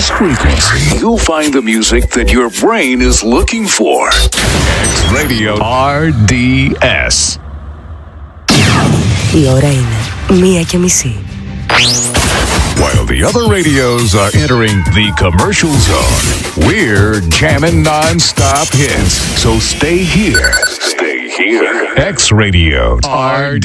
this frequency, you'll find the music that your brain is looking for. X Radio RDS. Η ώρα είναι 1:30. While the other radios are entering the commercial zone, we're jamming non-stop hits. So stay here. Stay here. X Radio RDS.